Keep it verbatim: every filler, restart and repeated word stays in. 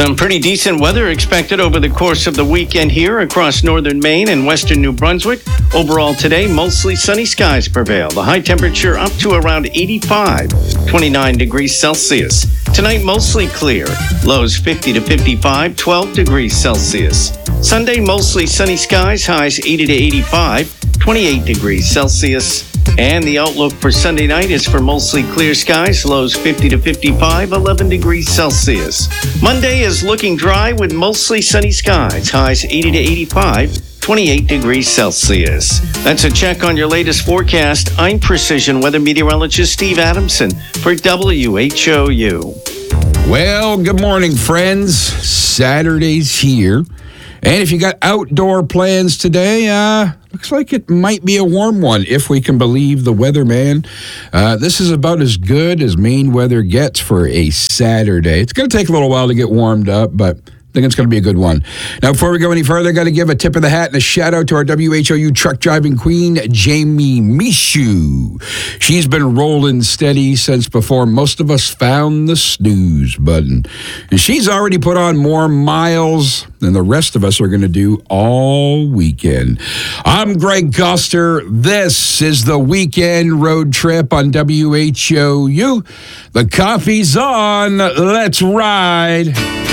Some pretty decent weather expected over the course of the weekend here across northern Maine and western New Brunswick. Overall today, mostly sunny skies prevail. The high temperature up to around eighty-five, twenty-nine degrees Celsius. Tonight, mostly clear. Lows fifty to fifty-five, twelve degrees Celsius. Sunday, mostly sunny skies, highs eighty to eighty-five, twenty-eight degrees Celsius. And the outlook for Sunday night is for mostly clear skies, lows fifty to fifty-five, eleven degrees Celsius. Monday is looking dry with mostly sunny skies, highs eighty to eighty-five, twenty-eight degrees Celsius. That's a check on your latest forecast. I'm Precision Weather Meteorologist Steve Adamson for W H O U. Well, good morning, friends. Saturday's here. And if you got outdoor plans today, uh, looks like it might be a warm one, if we can believe the weatherman. Uh, this is about as good as Maine weather gets for a Saturday. It's going to take a little while to get warmed up, but I think it's going to be a good one. Now, before we go any further, I got to give a tip of the hat and a shout out to our W H O U truck driving queen, Jamie Mishu. She's been rolling steady since before most of us found the snooze button. And she's already put on more miles than the rest of us are going to do all weekend. I'm Greg Coster. This is the Weekend Road Trip on W H O U. The coffee's on. Let's ride.